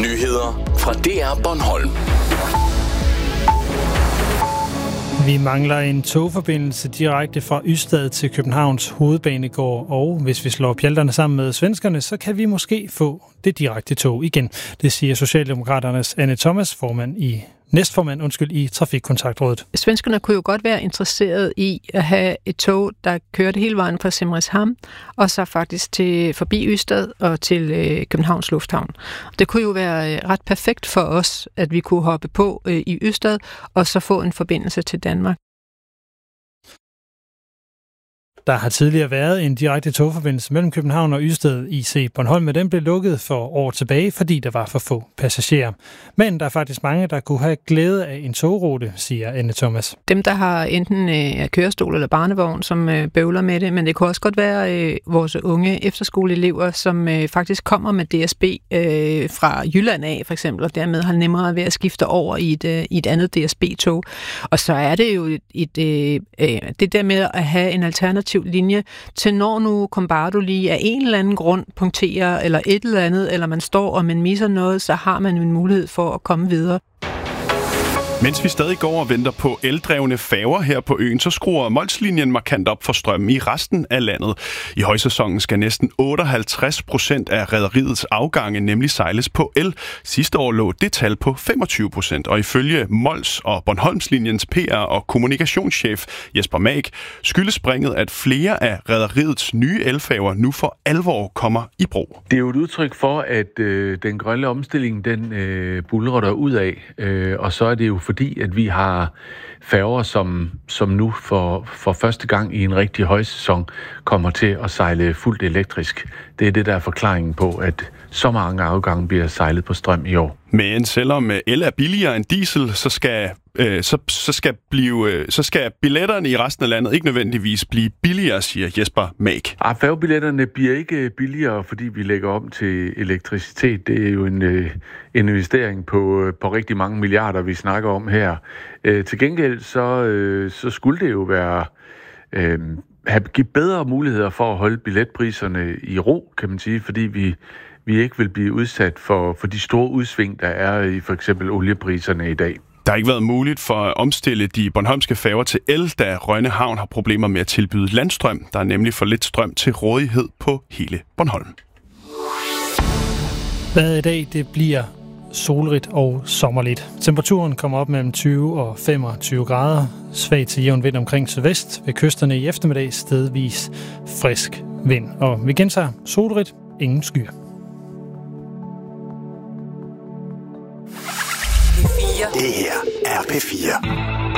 Nyheder fra DR Bornholm. Vi mangler en togforbindelse direkte fra Ystad til Københavns hovedbanegård, og hvis vi slår pjalterne sammen med svenskerne, så kan vi måske få det direkte tog igen. Det siger Socialdemokraternes Anne Thomas, næstformand i Trafikkontaktrådet. Svenskerne kunne jo godt være interesseret i at have et tog, der kørte hele vejen fra Simrishamn, og så faktisk forbi Ystad og til Københavns Lufthavn. Det kunne jo være ret perfekt for os, at vi kunne hoppe på i Ystad, og så få en forbindelse til Danmark. Der har tidligere været en direkte togforbindelse mellem København og Ystad IC Bornholm, men den blev lukket for år tilbage, fordi der var for få passagerer. Men der er faktisk mange, der kunne have glæde af en togrute, siger Anne Thomas. Dem, der har enten kørestol eller barnevogn, som bøvler med det, men det kunne også godt være vores unge efterskoleelever, som faktisk kommer med DSB fra Jylland af, for eksempel, og dermed har nemmere ved at skifte over i et andet DSB-tog. Og så er det jo det der med at have en alternativ linje til når nu Combardo lige af en eller anden grund punkterer eller et eller andet, eller man står og man misser noget, så har man en mulighed for at komme videre. Mens vi stadig går og venter på eldrevne færger her på øen, så skruer Mols-linjen markant op for strømmen i resten af landet. I højsæsonen skal næsten 58% af rederiets afgange nemlig sejles på el. Sidste år lå det tal på 25%, og ifølge Mols- og Bornholmslinjens PR- og kommunikationschef Jesper Mag skyldes springet, at flere af rederiets nye elfærger nu for alvor kommer i brug. Det er jo et udtryk for, at den grønne omstilling, den buldrer der ud af, og så er det jo fordi, at vi har færger, som nu for første gang i en rigtig højsæson kommer til at sejle fuldt elektrisk. Det er det, der er forklaringen på, at så mange afgange bliver sejlet på strøm i år. Men selvom el er billigere end diesel, så skal billetterne i resten af landet ikke nødvendigvis blive billigere, siger Jesper Mag. Færgebilletterne bliver ikke billigere, fordi vi lægger om til elektricitet. Det er jo en investering på rigtig mange milliarder, vi snakker om her. Til gengæld så skulle det jo være give bedre muligheder for at holde billetpriserne i ro, kan man sige, fordi vi ikke vil blive udsat for de store udsving, der er i for eksempel oliepriserne i dag. Der har ikke været muligt for at omstille de bornholmske færger til el, da Rønne Havn har problemer med at tilbyde landstrøm. Der er nemlig for lidt strøm til rådighed på hele Bornholm. Vejret i dag, det bliver solrigt og sommerligt. Temperaturen kommer op mellem 20 og 25 grader. Svag til jævn vind omkring sydvest. Ved kysterne i eftermiddag stedvis frisk vind. Og vi gentager solrigt, ingen skyer. Det her er P4.